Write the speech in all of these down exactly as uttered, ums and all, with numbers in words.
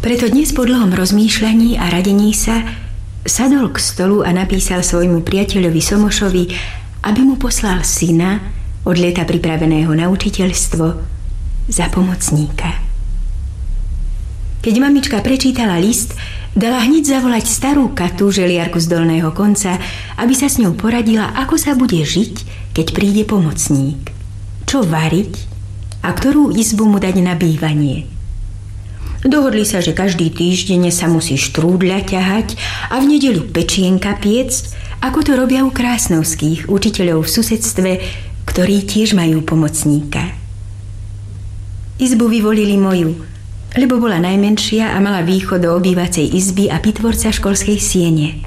Preto dnes po dlhom rozmýšľaní a radení sa sadol k stolu a napísal svojmu priateľovi Somošovi, aby mu poslal syna od leta pripraveného na učiteľstvo za pomocníka. Keď mamička prečítala list, dala hneď zavolať starú Katu, želiarku z dolného konca, aby sa s ňou poradila, ako sa bude žiť, keď príde pomocník, čo variť a ktorú izbu mu dať na bývanie. Dohodli sa, že každý týždeň sa musí štrúdľa ťahať a v nedeľu pečienka piecť, ako to robia u Krásnovských, učiteľov v susedstve, ktorí tiež majú pomocníka. Izbu vyvolili moju, lebo bola najmenšia a mala východ do obývacej izby a pitvorca školskej siene.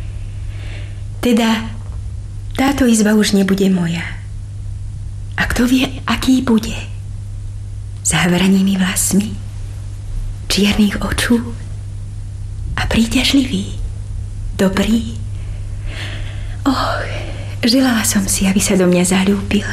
Teda táto izba už nebude moja. A kto vie, aký bude? Zahvaranými vlasmi, čiernych očú a príťažlivý, dobrý. Och, želala som si, aby sa do mňa zaľúbil.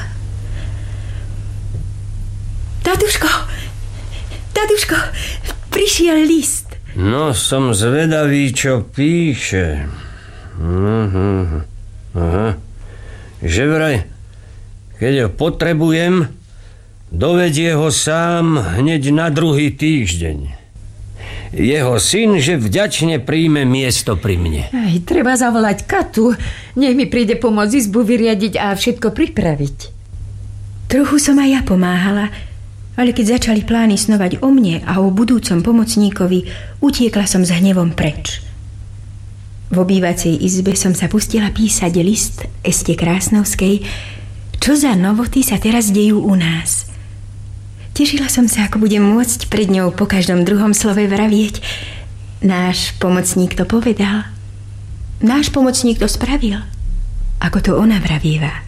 Tatuško! Tatuško, prišiel list. No, som zvedavý, čo píše. Aha, aha. Že vraj, keď ho potrebujem, dovedie ho sám hneď na druhý týždeň. Jeho syn, že vďačne príjme miesto pri mne. Aj, treba zavolať Katu. Nech mi príde pomôcť izbu vyriadiť a všetko pripraviť. Trochu som aj ja pomáhala, ale keď začali plány snovať o mne a o budúcom pomocníkovi, utiekla som s hnevom preč. V obývacej izbe som sa pustila písať list Este Krásnovskej, čo za novoty sa teraz dejú u nás. Tešila som sa, ako budem môcť pred ňou po každom druhom slove vravieť. Náš pomocník to povedal. Náš pomocník to spravil, ako to ona vravieva.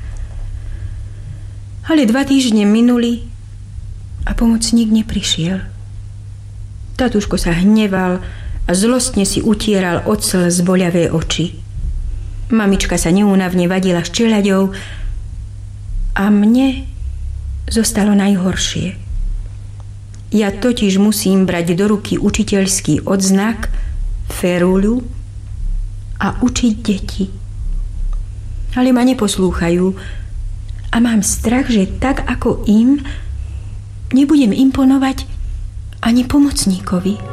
Ale dva týždne minuli a pomocník neprišiel. Tatuško sa hneval a zlostne si utieral od slz boľavé oči. Mamička sa neúnavne vadila s čeľaďou a mne zostalo najhoršie. Ja totiž musím brať do ruky učiteľský odznak, feruľu a učiť deti. Ale ma neposlúchajú a mám strach, že tak ako im nebudem imponovať ani pomocníkovi.